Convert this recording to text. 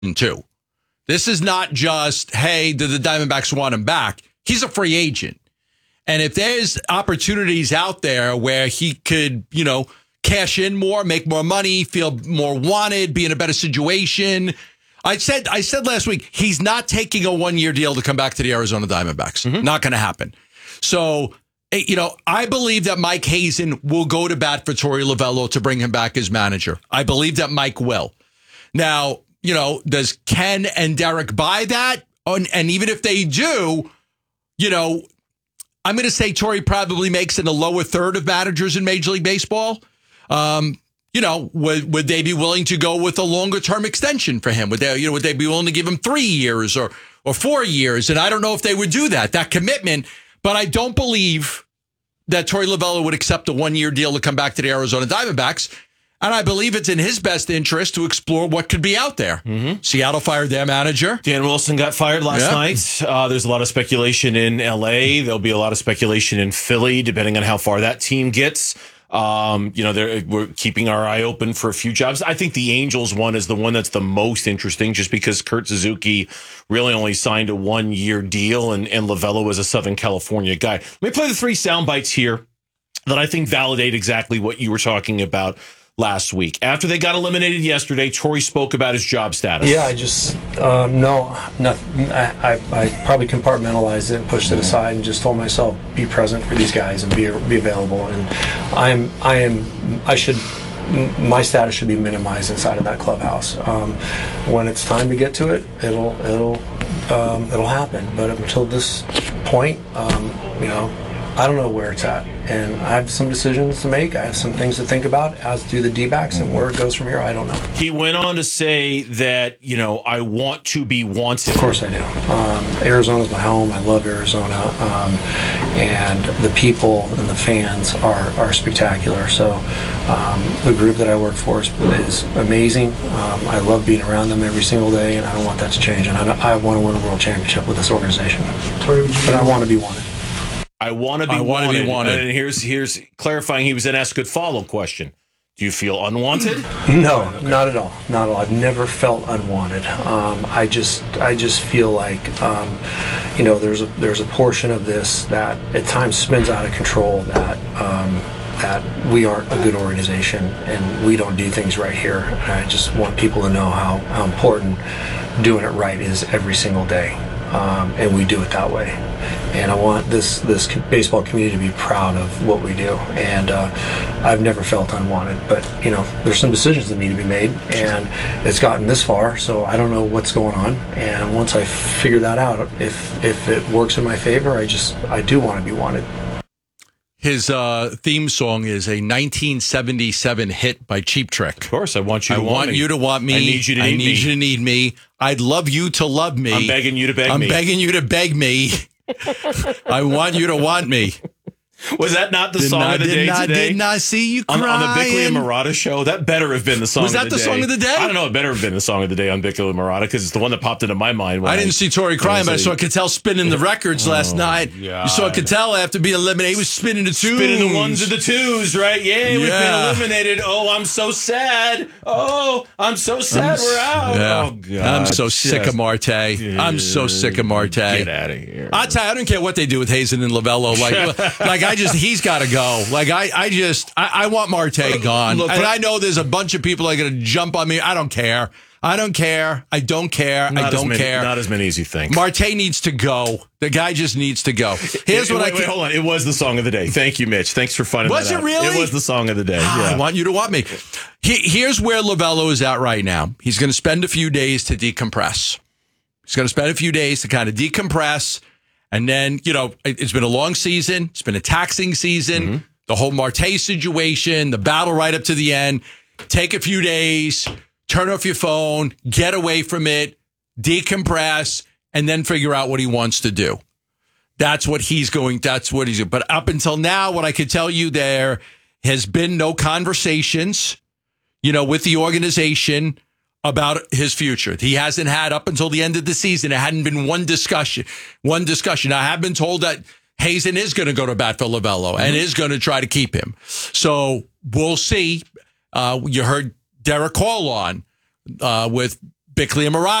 too. This is not just, hey, do the Diamondbacks want him back? He's a free agent. And if there's opportunities out there where he could, cash in more, make more money, feel more wanted, be in a better situation. I said last week, he's not taking a 1-year deal to come back to the Arizona Diamondbacks. Mm-hmm. Not going to happen. So, I believe that Mike Hazen will go to bat for Torey Lovullo to bring him back as manager. I believe that Mike will. Now, does Ken and Derek buy that? And even if they do, I'm going to say Torey probably makes in the lower third of managers in Major League Baseball. Would they be willing to go with a longer term extension for him? Would they be willing to give him 3 years or 4 years? And I don't know if they would do that commitment, but I don't believe that Torey Lovullo would accept a 1-year deal to come back to the Arizona Diamondbacks. And I believe it's in his best interest to explore what could be out there. Mm-hmm. Seattle fired their manager. Dan Wilson got fired last night. There's a lot of speculation in L.A. There'll be a lot of speculation in Philly, depending on how far that team gets. We're keeping our eye open for a few jobs. I think the Angels one is the one that's the most interesting, just because Kurt Suzuki really only signed a 1-year deal, and Lovullo is a Southern California guy. Let me play the 3 sound bites here that I think validate exactly what you were talking about last week. After they got eliminated yesterday, Torey spoke about his job status. Yeah, I just nothing. I probably compartmentalized it and pushed it aside and just told myself, be present for these guys and be available. And my status should be minimized inside of that clubhouse. When it's time to get to it, it'll happen. But up until this point, I don't know where it's at, and I have some decisions to make. I have some things to think about, as do the D-backs, and where it goes from here, I don't know. He went on to say that, I want to be wanted. Of course I do. Arizona's my home. I love Arizona, and the people and the fans are spectacular. So the group that I work for is amazing. I love being around them every single day, and I don't want that to change. And I want to win a world championship with this organization, but I want to be wanted. I want to be wanted. And here's clarifying. He was then asked a good follow question. Do you feel unwanted? No, not at all. Not at all. I've never felt unwanted. I just feel like, there's a portion of this that at times spins out of control, that we aren't a good organization and we don't do things right here. And I just want people to know how important doing it right is every single day. And we do it that way. And I want this baseball community to be proud of what we do. And I've never felt unwanted. But, there's some decisions that need to be made. And it's gotten this far, so I don't know what's going on. And once I figure that out, if it works in my favor, I do want to be wanted. His theme song is a 1977 hit by Cheap Trick. Of course, I want you to want me. I want you to want me. I need you to need me. I need you to need me. I'd love you to love me. I'm begging you to beg me. I'm begging you to beg me. I want you to want me. Was that not the song of the day today? Did not see you crying. On the Bickley and Murata show? That better have been the song of the day. Was that the song of the day? I don't know. It better have been the song of the day on Bickley and Murata, because it's the one that popped into my mind. I didn't see Torey crying, but I saw Cattell spinning the records last night. God. You saw Cattell after being eliminated. He was spinning the twos. Spinning the ones and the twos, right? Yeah, we've been eliminated. Oh, I'm so sad. Oh, I'm so sad we're out. Yeah. Oh, God. I'm so sick of Marte. I'm so sick of Marte. Get out of here. I tell you, I don't care what they do with Hazen and Lovullo. He's got to go. I want Marte gone. Look, and I know there's a bunch of people that are going to jump on me. I don't care. I don't care. Not as many as you think. Marte needs to go. The guy just needs to go. Wait, hold on. It was the song of the day. Thank you, Mitch. Thanks for finding that out. Was it really? It was the song of the day. Yeah. I want you to want me. Here's where Lovullo is at right now. He's going to spend a few days to decompress. He's going to spend a few days to kind of decompress. And then, it's been a long season. It's been a taxing season. Mm-hmm. The whole Marte situation, the battle right up to the end. Take a few days, turn off your phone, get away from it, decompress, and then figure out what he wants to do. That's what he's doing. But up until now, what I could tell you, there has been no conversations, with the organization about his future. He hasn't had up until the end of the season. It hadn't been one discussion. I have been told that Hazen is going to go to bat for Lovullo and is going to try to keep him. So we'll see. You heard Derek call on with Bickley and Mariah.